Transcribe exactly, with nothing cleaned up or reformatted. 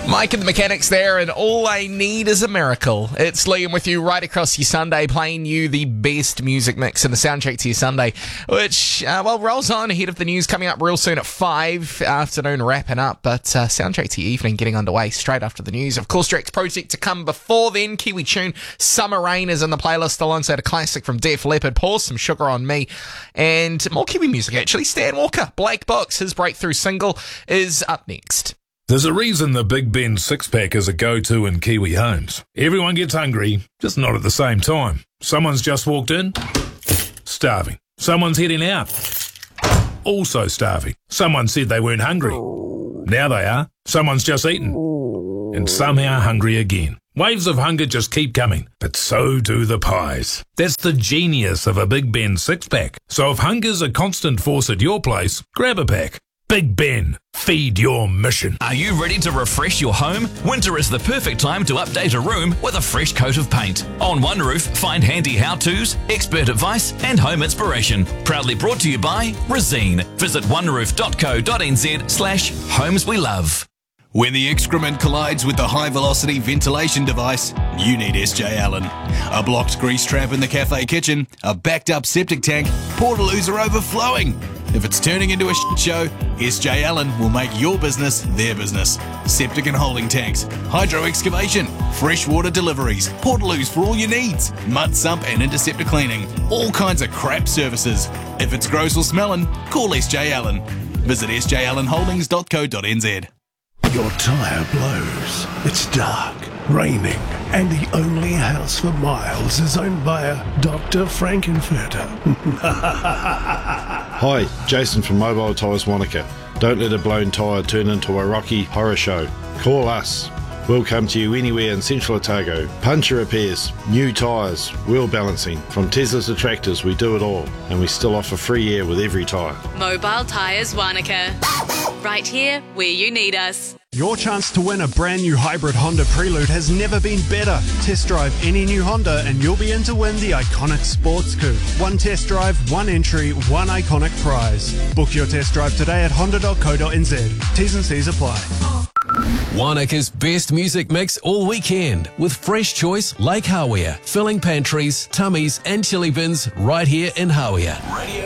Mike and the Mechanics there, and All I Need Is a Miracle. It's Liam with you right across your Sunday, playing you the best music mix and the soundtrack to your Sunday, which, uh, well, rolls on ahead of the news coming up real soon at five, afternoon wrapping up, but uh, soundtrack to your evening getting underway straight after the news. Of course, Drax Project to come before then. Kiwi tune Summer Rain is in the playlist alongside a classic from Def Leppard, Pour Some Sugar on Me, and more Kiwi music actually. Stan Walker, Blake Books, his breakthrough single is up next. There's a reason the Big Ben six-pack is a go-to in Kiwi homes. Everyone gets hungry, just not at the same time. Someone's just walked in, starving. Someone's heading out, also starving. Someone said they weren't hungry. Now they are. Someone's just eaten, and somehow hungry again. Waves of hunger just keep coming, but so do the pies. That's the genius of a Big Ben six-pack. So if hunger's a constant force at your place, grab a pack. Big Ben, feed your mission. Are you ready to refresh your home? Winter is the perfect time to update a room with a fresh coat of paint. On One Roof, find handy how-tos, expert advice and home inspiration. Proudly brought to you by Resene. Visit oneroof.co.nz slash homes we love. When the excrement collides with the high-velocity ventilation device, you need S J Allen. A blocked grease trap in the cafe kitchen, a backed-up septic tank, portaloos are overflowing. If it's turning into a shit show, S J Allen will make your business their business. Septic and holding tanks, hydro excavation, freshwater deliveries, portaloos for all your needs, mud sump and interceptor cleaning, all kinds of crap services. If it's gross or smelling, call S J Allen. Visit s j allen holdings dot co dot n z. Your tyre blows. It's dark, raining, and the only house for miles is owned by a Doctor Frankenfurter. Hi, Jason from Mobile Tyres Wanaka. Don't let a blown tyre turn into a Rocky Horror Show. Call us. We'll come to you anywhere in Central Otago. Puncture repairs, new tyres, wheel balancing. From Teslas to tractors, we do it all. And we still offer free air with every tyre. Mobile Tyres Wanaka. Right here where you need us. Your chance to win a brand new hybrid Honda Prelude has never been better. Test drive any new Honda and you'll be in to win the iconic Sports Coupe. One test drive, one entry, one iconic prize. Book your test drive today at honda dot co dot n z. T's and C's apply. Wanaka's best music mix all weekend with fresh choice Lake Hawea, filling pantries, tummies and chili bins right here in Hawea.